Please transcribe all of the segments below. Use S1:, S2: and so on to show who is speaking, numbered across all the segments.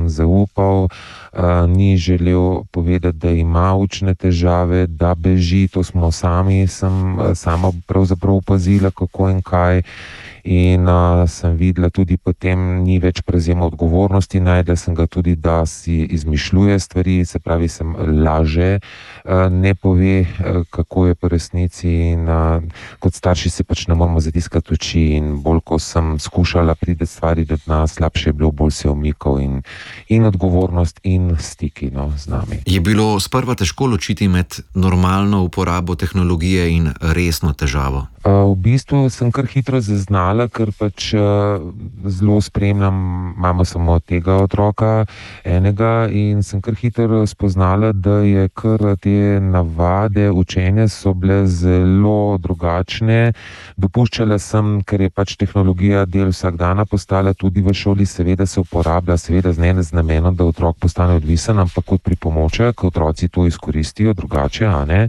S1: zaupal, ni želel povedati, da ima učne težave, da beži, to smo sama pravzaprav opazila, kako in kaj. In sem videla tudi potem, ni več prevzema odgovornosti, najdela sem ga tudi, da si izmišljuje stvari, se pravi, sem laže, ne pove, kako je po resnici in kot starši se pač ne moramo zatiskati oči in bolj, ko sem skušala priti stvari do dna, slabše je bilo, bolj se je umikal in odgovornost in stiki z nami.
S2: Je bilo sprva težko ločiti med normalno uporabo tehnologije in resno težavo?
S1: V bistvu sem kar hitro zaznala, ker pač zelo spremljam, imamo samo tega otroka, enega, in sem kar hitro spoznala, da je kar te navade učenja so bile zelo drugačne. Dopuščala sem, ker je pač tehnologija del vsakdana postala tudi v šoli, seveda se uporablja, seveda z namenom, da otrok postane odvisen, ampak kot pripomoček, otroci to izkoristijo drugače,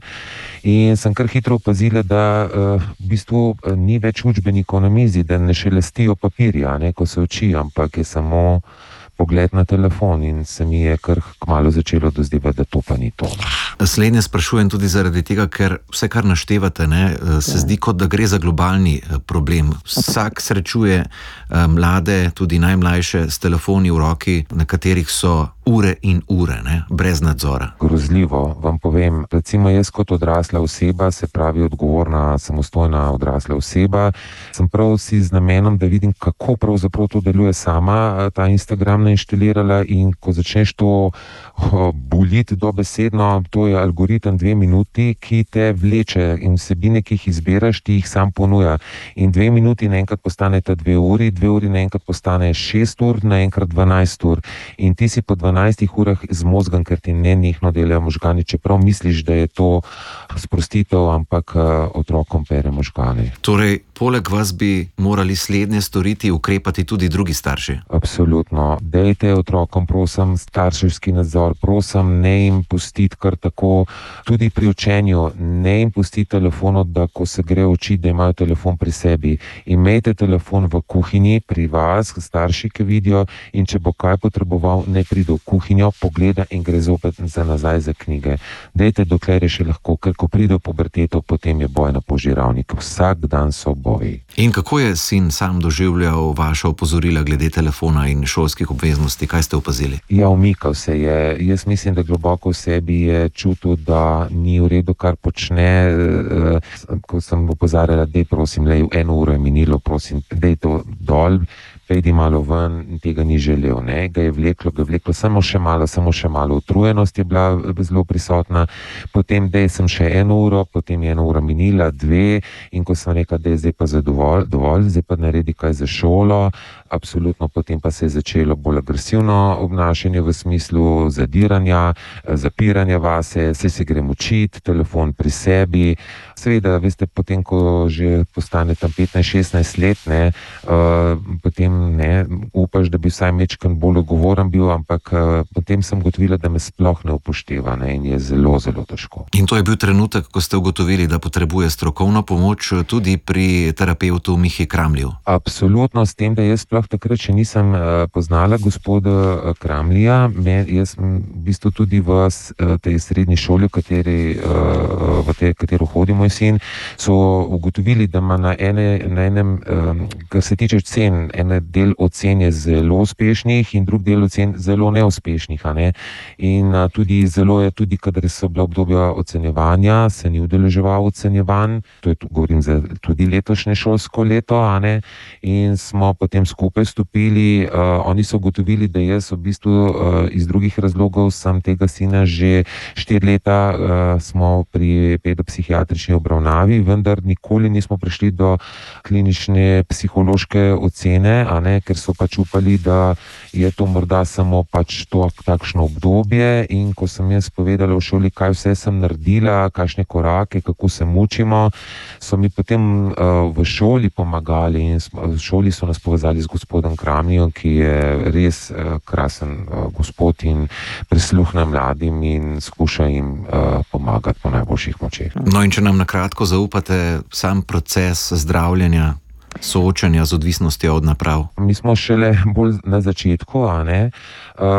S1: In sem kar hitro opazila, da v bistvu ni več učbenikov na mizi, da ne šelestijo papirja, ko se uči, ampak je samo pogled na telefon in se mi je kar kmalu začelo dozdevati, da to pa ni to.
S2: Slednje sprašujem tudi zaradi tega, ker vse, kar naštevate, se zdi, kot da gre za globalni problem. Vsak srečuje mlade, tudi najmlajše, s telefoni v roki, na katerih so ure in ure, brez nadzora.
S1: Grozljivo, vam povem. Recimo jaz kot odrasla oseba, se pravi odgovorna, samostojna odrasla oseba, sem prav si z namenom, da vidim, kako pravzaprav to deluje sama, ta Instagram nainštalirala, in ko začneš to boliti dobesedno, to je algoritem 2 minuti, ki te vleče in vsebine, ki jih izbiraš, ti jih sam ponuja. In 2 minuti naenkrat postaneta 2 uri, 2 uri naenkrat postane 6 ur, naenkrat 12 ur. In ti si po 12 urah zmozgan, ker ti nenehno delajo možgani, čeprav misliš, da je to sprostitev, ampak otrokom pere možgani.
S2: Torej, poleg vas bi morali slednje storiti, ukrepati tudi drugi starši?
S1: Absolutno. Dejte otrokom, prosim, starševski nadzor, prosim, ne jim pustiti kar tako, tudi pri učenju, ne jim pustiti telefonov, da ko se gre učiti, da imajo telefon pri sebi. Imejte telefon v kuhinji, pri vas, starši, ki vidijo, in če bo kaj potreboval, ne pride v kuhinjo, pogleda in gre zopet nazaj za knjige. Dejte, dokler je še lahko, ker ko pride v puberteto, potem je boj na požiralnik. Vsak dan so boji.
S2: In kako je sin sam doživljal vaša opozorila glede telefona in šolskih obveznosti? Kaj ste opazili?
S1: Ja, umikal se je. Jaz mislim, da globoko v sebi je čutil, da ni v redu, kar počne. Ko sem opozarjala, dej prosim, 1 uro je minilo, prosim, dej to dol, pejdi malo ven, tega ni želel. Ga je vleklo, samo še malo. Utrujenost je bila zelo prisotna. Potem, dej sem še 1 uro, potem je 1 ura minila, 2, in ko sem rekla, dej zdaj pa dovolj, zdaj pa naredi kaj za šolo, absolutno, potem pa se je začelo bolj agresivno obnašanje v smislu zadiranja, zapiranja vase, se grem učiti, telefon pri sebi. Seveda, veste, potem, ko že postane tam 15-16 let, potem upaš, da bi vsaj majčkeno bolj odgovoren bil, ampak potem sem ugotovila, da me sploh ne upošteva, in je zelo, zelo težko.
S2: In to je bil trenutek, ko ste ugotovili, da potrebuje strokovno pomoč tudi pri terapevtu Mihi Kramlju?
S1: Absolutno, s tem, da jaz sploh takrat še nisem poznala gospoda Kramlja. Jaz v bistvu tudi v tej srednji šoli, v katero hodi moj sin, so ugotovili, da ima na enem, kar se tiče ocen, en del ocen je zelo uspešnih in drug del ocen zelo neuspešnih. In tudi, kadar so bila obdobja ocenjevanja, se ni udeleževal ocenjevanj, to je, govorim za tudi letošnje šolsko leto, in smo potem skupaj stopili. Oni so ugotovili, da jaz v bistvu iz drugih razlogov sem tega sina že 4 leta smo pri pedopsihiatrični obravnavi, vendar nikoli nismo prišli do klinične psihološke ocene, ker so pač upali, da je to morda samo pač to takšno obdobje. In ko sem jaz povedala v šoli, kaj vse sem naredila, kakšne korake, kako se mučimo, so mi potem v šoli pomagali in v šoli so nas povezali z gospodom Kramljem, ki je res krasen gospod in prisluhne mladim in skuša jim pomagati po najboljših močeh.
S2: No, in če nam na kratko zaupate sam proces zdravljenja, soočanja z odvisnostjo od naprav?
S1: Mi smo šele bolj na začetku,